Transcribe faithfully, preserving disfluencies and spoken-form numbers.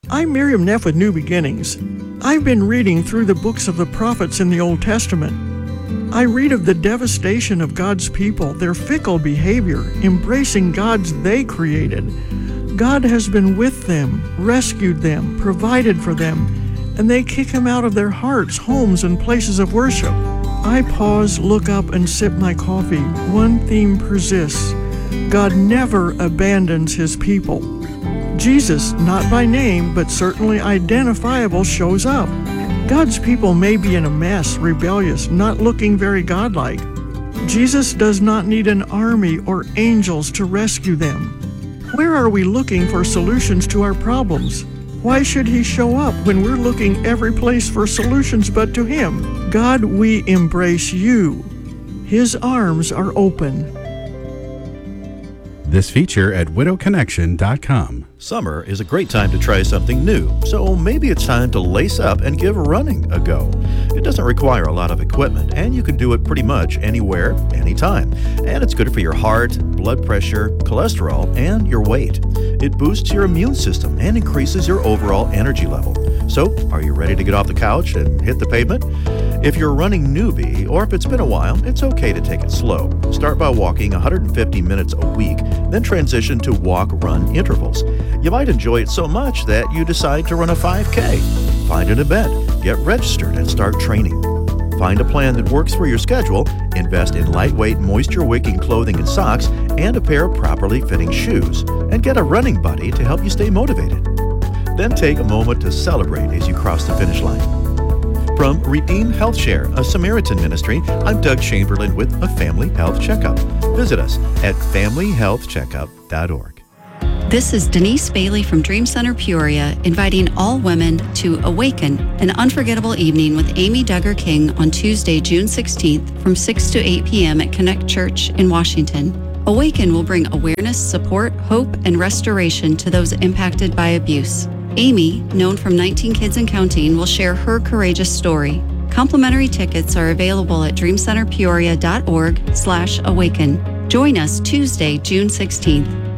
I'm Miriam Neff with New Beginnings. I've been reading through the books of the prophets in the Old Testament. I read of the devastation of God's people, their fickle behavior, embracing gods they created. God has been with them, rescued them, provided for them, and they kick him out of their hearts, homes, and places of worship. I pause, look up, and sip my coffee. One theme persists. God never abandons his people. Jesus, not by name, but certainly identifiable, shows up. God's people may be in a mess, rebellious, not looking very godlike. Jesus does not need an army or angels to rescue them. Where are we looking for solutions to our problems? Why should he show up when we're looking every place for solutions but to him? God, we embrace you. His arms are open. This feature at widow connection dot com. Summer is a great time to try something new, so maybe it's time to lace up and give running a go. It doesn't require a lot of equipment, and you can do it pretty much anywhere, anytime. And it's good for your heart, blood pressure, cholesterol, and your weight. It boosts your immune system and increases your overall energy level. So, are you ready to get off the couch and hit the pavement? If you're a running newbie, or if it's been a while, it's okay to take it slow. Start by walking one hundred fifty minutes a week, then transition to walk-run intervals. You might enjoy it so much that you decide to run a five K. Find an event, get registered, and start training. Find a plan that works for your schedule, invest in lightweight, moisture-wicking clothing and socks, and a pair of properly fitting shoes, and get a running buddy to help you stay motivated. Then take a moment to celebrate as you cross the finish line. From Redeem Health Share, a Samaritan ministry, I'm Doug Chamberlain with a Family Health Checkup. Visit us at family health checkup dot org. This is Denise Bailey from Dream Center Peoria, inviting all women to Awaken, an unforgettable evening with Amy Duggar King on Tuesday, June sixteenth from six to eight p.m. at Connect Church in Washington. Awaken will bring awareness, support, hope, and restoration to those impacted by abuse. Amy, known from nineteen Kids and Counting, will share her courageous story. Complimentary tickets are available at dream center peoria dot org slash awaken. Join us Tuesday, June sixteenth.